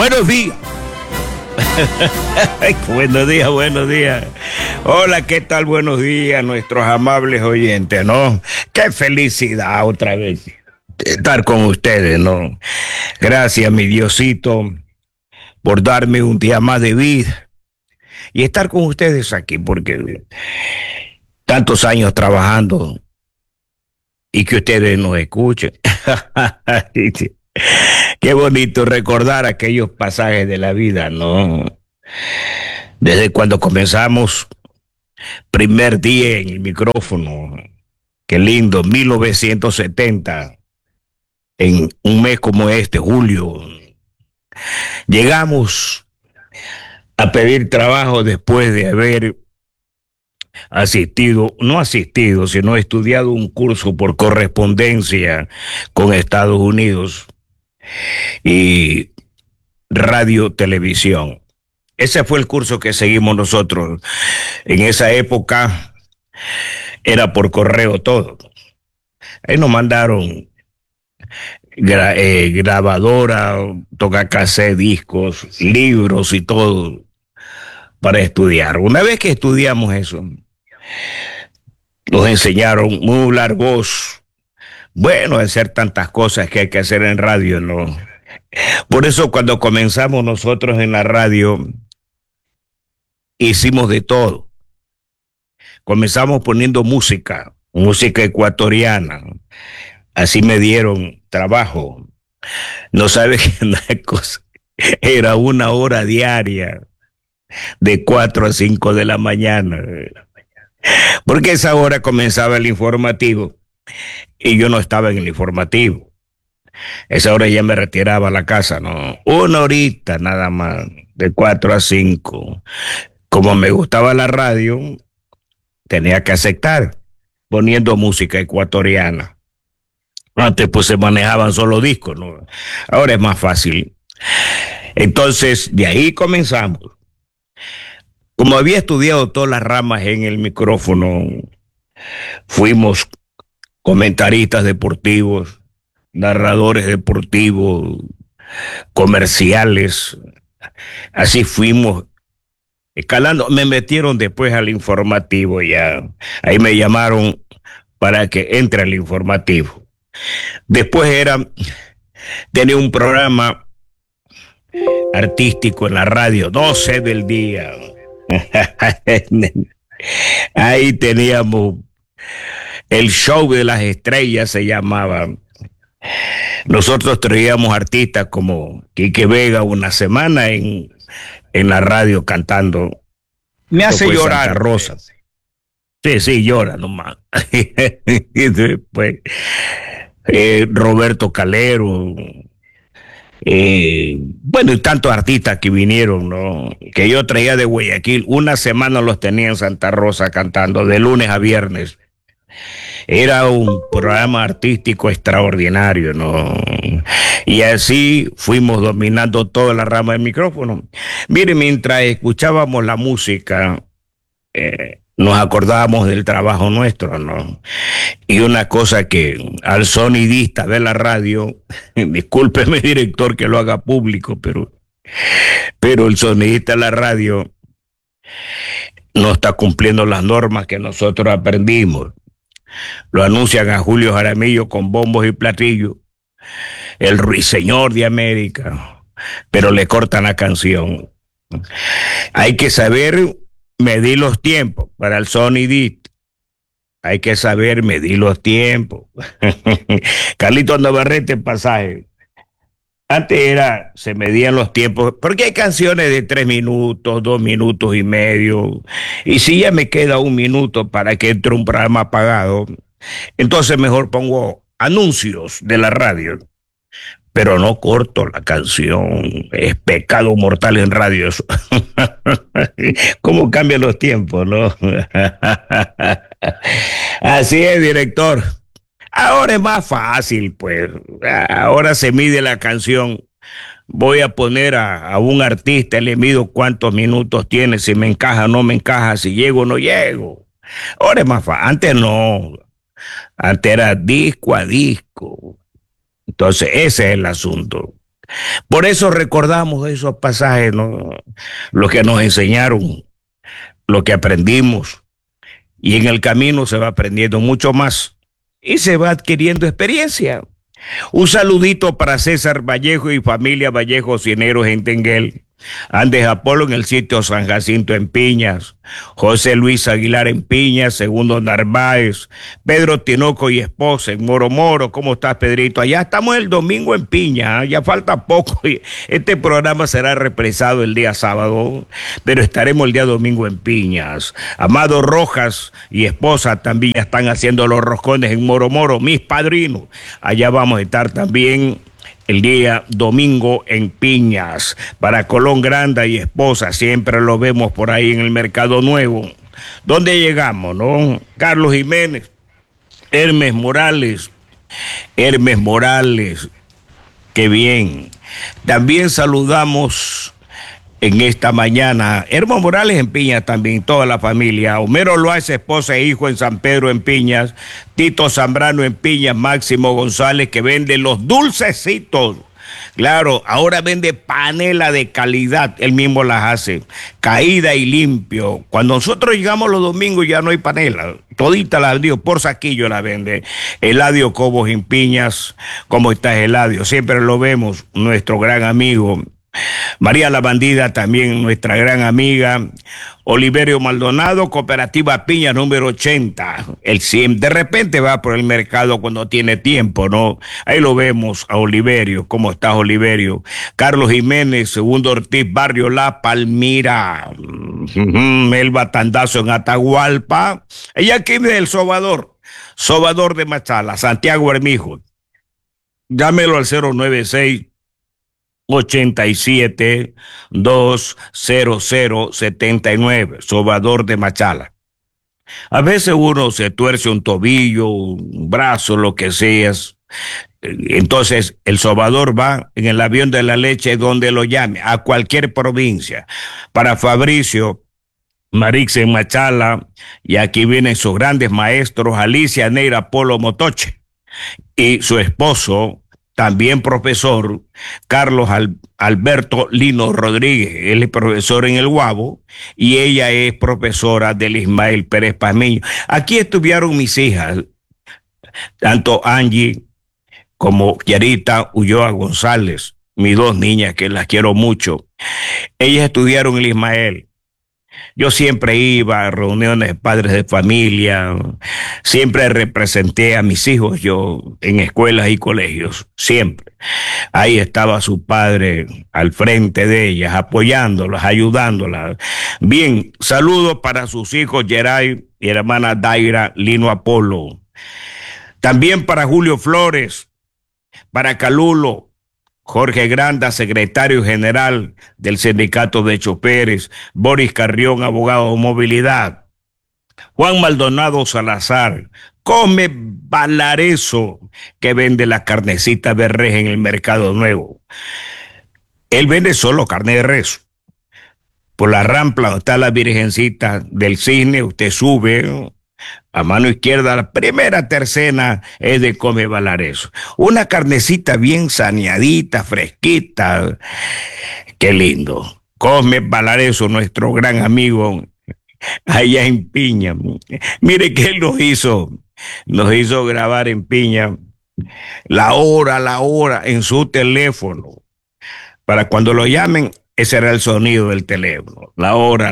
Buenos días. Buenos días, buenos días. Hola, ¿qué tal? Buenos días, nuestros amables oyentes, ¿no? Qué felicidad otra vez estar con ustedes, ¿no? Gracias, mi Diosito, por darme un día más de vida y estar con ustedes aquí, porque tantos años trabajando y que ustedes nos escuchen. Qué bonito recordar aquellos pasajes de la vida, ¿no? Desde cuando comenzamos, primer día en el micrófono, qué lindo, 1970, en un mes como este, julio, llegamos a pedir trabajo después de haber no asistido, sino estudiado un curso por correspondencia con Estados Unidos y radio, televisión. Ese fue el curso que seguimos nosotros. En esa época era por correo todo. Ahí nos mandaron grabadora, tocacassette, discos, libros y todo para estudiar. Una vez que estudiamos eso, nos enseñaron muy largos, bueno, hacer tantas cosas que hay que hacer en radio, ¿no? Por eso cuando comenzamos nosotros en la radio, hicimos de todo. Comenzamos poniendo música ecuatoriana. Así me dieron trabajo. No sabes qué una cosa. Era 1 hora diaria, de 4 a 5 de la mañana. Porque esa hora comenzaba el informativo y yo no estaba en el informativo. Esa hora ya me retiraba a la casa, ¿no? 1 horita nada más, de 4 a 5. Como me gustaba la radio, tenía que aceptar, poniendo música ecuatoriana. Antes pues se manejaban solo discos, ¿no? Ahora es más fácil. Entonces, de ahí comenzamos. Como había estudiado todas las ramas en el micrófono, fuimos comentaristas deportivos, narradores deportivos, comerciales. Así fuimos escalando. Me metieron después al informativo ya. Ahí me llamaron para que entre al informativo. Después tenía un programa artístico en la radio, 12 del día. Ahí teníamos el show de las estrellas, se llamaba. Nosotros traíamos artistas como Quique Vega una semana en la radio cantando. Me hace llorar. Santa Rosa. Sí, llora nomás. Y después Roberto Calero. Bueno, y tantos artistas que vinieron, ¿no? Que yo traía de Guayaquil. Una semana los tenía en Santa Rosa cantando, de lunes a viernes. Era un programa artístico extraordinario, ¿no? Y así fuimos dominando toda la rama del micrófono. Mire, mientras escuchábamos la música, nos acordábamos del trabajo nuestro, ¿no? Y una cosa que al sonidista de la radio, discúlpeme, director, que lo haga público, pero el sonidista de la radio no está cumpliendo las normas que nosotros aprendimos. Lo anuncian a Julio Jaramillo con bombos y platillos, el ruiseñor de América, pero le cortan la canción. Hay que saber medir los tiempos para el sonidista. Hay que saber medir los tiempos. Carlitos Navarrete, pasaje. Antes se medían los tiempos, porque hay canciones de 3 minutos, 2 minutos y medio. Y si ya me queda 1 minuto para que entre un programa apagado, entonces mejor pongo anuncios de la radio. Pero no corto la canción. Es pecado mortal en radio eso. ¿Cómo cambian los tiempos, no? Así es, director. Ahora es más fácil, pues. Ahora se mide la canción. Voy a poner a un artista, le mido cuántos minutos tiene, si me encaja o no me encaja, si llego o no llego. Ahora es más fácil. Antes no. Antes era disco a disco. Entonces, ese es el asunto. Por eso recordamos esos pasajes, ¿no? Lo que nos enseñaron, lo que aprendimos, y en el camino se va aprendiendo mucho más y se va adquiriendo experiencia. Un saludito para César Vallejo y familia Vallejo Cieneros en Tenguel. Andes Apolo en el sitio San Jacinto en Piñas, José Luis Aguilar en Piñas, Segundo Narváez, Pedro Tinoco y esposa en Moro Moro. ¿Cómo estás, Pedrito? Allá estamos el domingo en Piña, ya falta poco. Este programa será represado el día sábado, pero estaremos el día domingo en Piñas. Amado Rojas y esposa también ya están haciendo los roscones en Moro Moro, mis padrinos. Allá vamos a estar también el día domingo en Piñas. Para Colón Granda y esposa, siempre lo vemos por ahí en el Mercado Nuevo. ¿Dónde llegamos, no? Carlos Jiménez, Hermes Morales, qué bien. También saludamos en esta mañana Hermo Morales en Piñas también, toda la familia. Homero Loaiza, esposa e hijo en San Pedro en Piñas. Tito Zambrano en Piñas. Máximo González, que vende los dulcecitos. Claro, ahora vende panela de calidad, él mismo las hace, caída y limpio. Cuando nosotros llegamos los domingos ya no hay panela, todita la vendió, por saquillo la vende. Eladio Cobos en Piñas, ¿cómo estás, Eladio? Siempre lo vemos, nuestro gran amigo. María la Bandida, también nuestra gran amiga. Oliverio Maldonado, Cooperativa Piña número 80. El 100 de repente va por el mercado cuando tiene tiempo, ¿no? Ahí lo vemos a Oliverio. ¿Cómo estás, Oliverio? Carlos Jiménez, Segundo Ortiz, Barrio La Palmira. Melba Tandazo en Atahualpa. Ella aquí del Sobador de Machala, Santiago Hermijo. Llámelo al 096 87-200-79, Sobador de Machala. A veces uno se tuerce un tobillo, un brazo, lo que sea. Entonces el sobador va en el avión de la leche donde lo llame, a cualquier provincia. Para Fabricio Marix en Machala, y aquí vienen sus grandes maestros, Alicia Neira Polo Motoche y su esposo, también profesor, Carlos Alberto Lino Rodríguez. Él es profesor en el Guabo y ella es profesora del Ismael Pérez Pazmiño. Aquí estuvieron mis hijas, tanto Angie como Yarita Ulloa González, mis dos niñas que las quiero mucho. Ellas estudiaron el Ismael. Yo siempre iba a reuniones de padres de familia, siempre representé a mis hijos yo en escuelas y colegios, siempre. Ahí estaba su padre al frente de ellas, apoyándolas, ayudándolas. Bien, saludos para sus hijos Geray y hermana Daira Lino Apolo. También para Julio Flores, para Calulo, Jorge Granda, secretario general del Sindicato de Choferes, Boris Carrión, abogado de movilidad, Juan Maldonado Salazar, Come Valareso, que vende la carnecita de res en el Mercado Nuevo. Él vende solo carne de res. Por la rampla donde está la Virgencita del Cisne, usted sube a mano izquierda, la primera tercena es de Come Valareso. Una carnecita bien saneadita, fresquita. Qué lindo. Come Valareso, nuestro gran amigo allá en Piña. Mire que él nos hizo grabar en Piña la hora en su teléfono. Para cuando lo llamen, ese era el sonido del teléfono. La hora.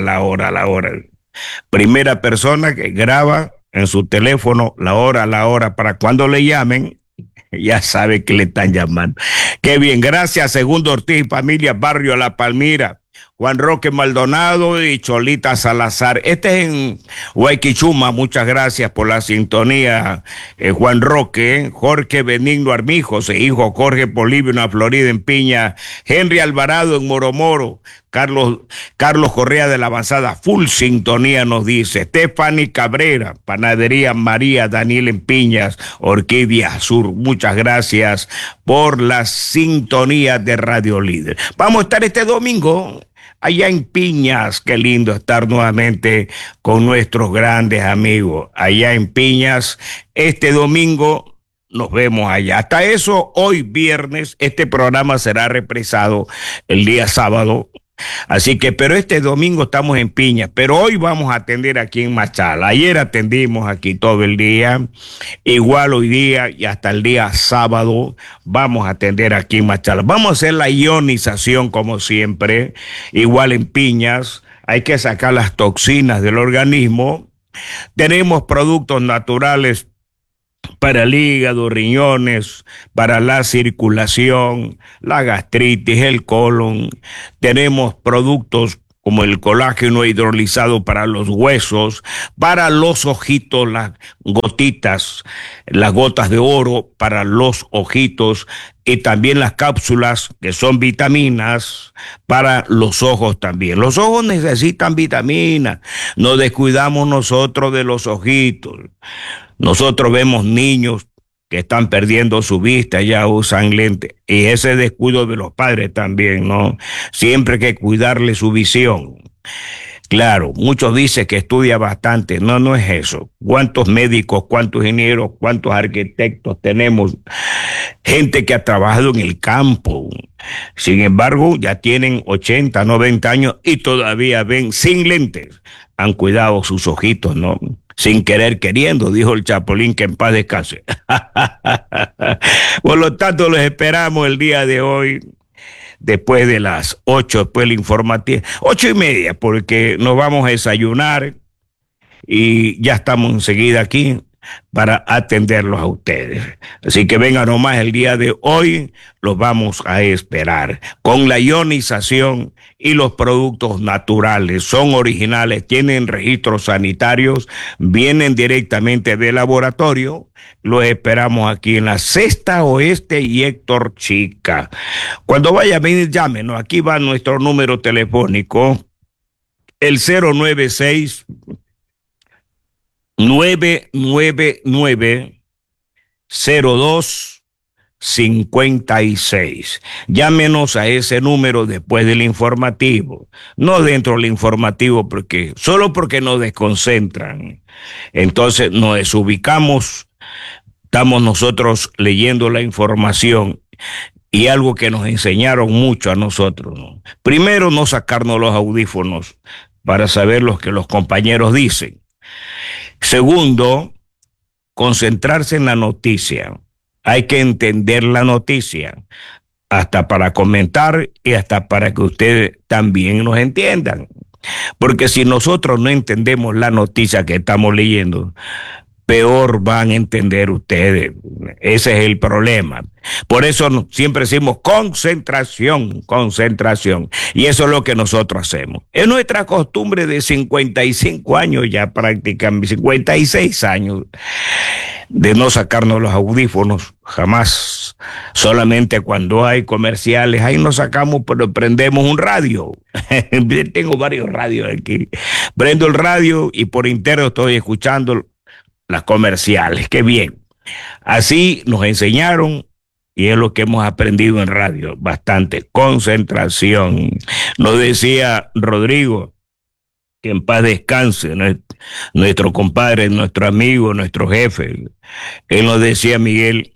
Primera persona que graba en su teléfono la hora, para cuando le llamen, ya sabe que le están llamando. Qué bien, gracias, Segundo Ortiz y familia, Barrio La Palmira, Juan Roque Maldonado y Cholita Salazar. Este es en Huayquichuma, muchas gracias por la sintonía, Juan Roque. Jorge Benigno Armijos e hijo Jorge Polibio en la Florida en Piña, Henry Alvarado en Moro Moro, Carlos Correa de la Avanzada, full sintonía nos dice, Stephanie Cabrera, Panadería María Daniel en Piñas, Orquídea Sur, muchas gracias por la sintonía de Radio Líder. Vamos a estar este domingo allá en Piñas, qué lindo estar nuevamente con nuestros grandes amigos allá en Piñas. Este domingo nos vemos allá. Hasta eso, hoy viernes, este programa será reprisado el día sábado. Así que, pero este domingo estamos en Piña, pero hoy vamos a atender aquí en Machala. Ayer atendimos aquí todo el día, igual hoy día y hasta el día sábado vamos a atender aquí en Machala. Vamos a hacer la ionización como siempre, igual en Piñas. Hay que sacar las toxinas del organismo. Tenemos productos naturales para el hígado, riñones, para la circulación, la gastritis, el colon. Tenemos productos como el colágeno hidrolizado para los huesos, para los ojitos, las gotitas, las gotas de oro para los ojitos, y también las cápsulas que son vitaminas para los ojos también. Los ojos necesitan vitaminas, no descuidamos nosotros de los ojitos. Nosotros vemos niños que están perdiendo su vista, ya usan lentes, y ese descuido de los padres también, ¿no? Siempre hay que cuidarle su visión. Claro, muchos dicen que estudia bastante. No, no es eso. ¿Cuántos médicos, cuántos ingenieros, cuántos arquitectos tenemos? Gente que ha trabajado en el campo. Sin embargo, ya tienen 80, 90 años y todavía ven sin lentes. Han cuidado sus ojitos, ¿no? Sin querer queriendo, dijo el Chapulín, que en paz descanse. Por lo tanto, los esperamos el día de hoy, después de las 8, después del informativo, 8:30, porque nos vamos a desayunar y ya estamos enseguida aquí para atenderlos a ustedes. Así que vengan nomás el día de hoy, los vamos a esperar con la ionización y los productos naturales. Son originales, tienen registros sanitarios, vienen directamente del laboratorio. Los esperamos aquí en la Sexta Oeste y Héctor Chica. Cuando vaya a venir, llámenos. Aquí va nuestro número telefónico, el 096 999-0256. Llámenos a ese número después del informativo, no dentro del informativo, solo porque nos desconcentran. Entonces nos desubicamos, estamos nosotros leyendo la información. Y algo que nos enseñaron mucho a nosotros, ¿no? Primero, no sacarnos los audífonos para saber lo que los compañeros dicen. Segundo, concentrarse en la noticia. Hay que entender la noticia, hasta para comentar y hasta para que ustedes también nos entiendan. Porque si nosotros no entendemos la noticia que estamos leyendo, peor van a entender ustedes. Ese es el problema. Por eso siempre decimos concentración, concentración. Y eso es lo que nosotros hacemos. Es nuestra costumbre de 55 años ya prácticamente, 56 años, de no sacarnos los audífonos, jamás. Solamente cuando hay comerciales, ahí nos sacamos, pero prendemos un radio. Tengo varios radios aquí. Prendo el radio y por interno estoy escuchando las comerciales. Qué bien. Así nos enseñaron y es lo que hemos aprendido en radio, bastante concentración. Nos decía Rodrigo, que en paz descanse, nuestro compadre, nuestro amigo, nuestro jefe. Él nos decía, Miguel,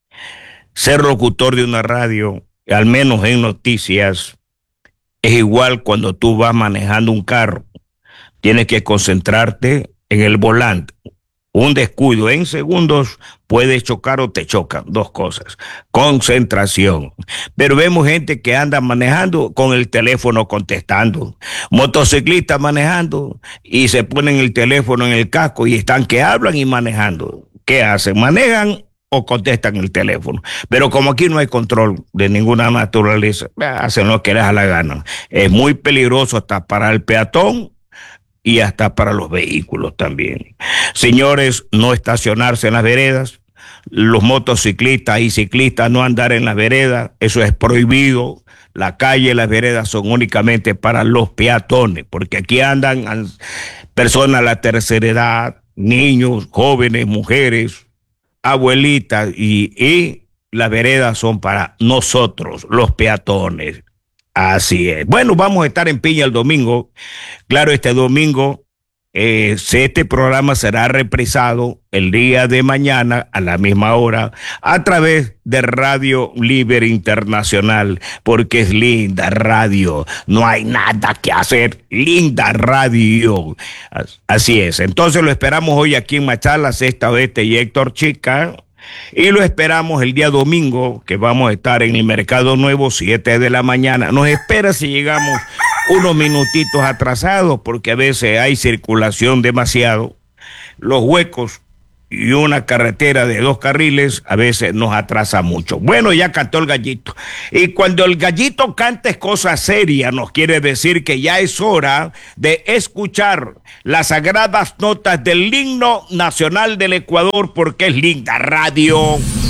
ser locutor de una radio, al menos en noticias, es igual cuando tú vas manejando un carro. Tienes que concentrarte en el volante. Un descuido en segundos puede chocar o te chocan. Dos cosas. Concentración. Pero vemos gente que anda manejando con el teléfono contestando. Motociclistas manejando y se ponen el teléfono en el casco y están que hablan y manejando. ¿Qué hacen? ¿Manejan o contestan el teléfono? Pero como aquí no hay control de ninguna naturaleza, hacen lo que les da la gana. Es muy peligroso hasta para el peatón y hasta para los vehículos también. Señores, no estacionarse en las veredas. Los motociclistas y ciclistas no andar en las veredas. Eso es prohibido. La calle y las veredas son únicamente para los peatones, porque aquí andan personas de la tercera edad, niños, jóvenes, mujeres, abuelitas, y las veredas son para nosotros, los peatones. Así es. Bueno, vamos a estar en Piña el domingo. Claro, este domingo este programa será reprisado el día de mañana a la misma hora a través de Radio Libre Internacional, porque es linda radio, no hay nada que hacer, linda radio. Así es, entonces lo esperamos hoy aquí en Machala, Sexta Oeste y Héctor Chica. Y lo esperamos el día domingo, que vamos a estar en el Mercado Nuevo, 7 de la mañana. Nos espera si llegamos unos minutitos atrasados, porque a veces hay circulación demasiado. Los huecos y una carretera de 2 carriles a veces nos atrasa mucho. Bueno, ya cantó el gallito. Y cuando el gallito canta es cosa seria, nos quiere decir que ya es hora de escuchar las sagradas notas del himno nacional del Ecuador, porque es linda radio.